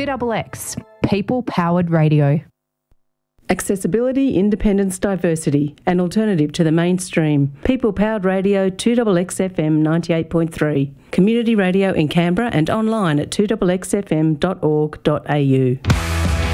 2XX, people-powered radio. Accessibility, independence, diversity, an alternative to the mainstream. People-powered radio 2XX FM 98.3. Community radio in Canberra and online at 2XXFM.org.au.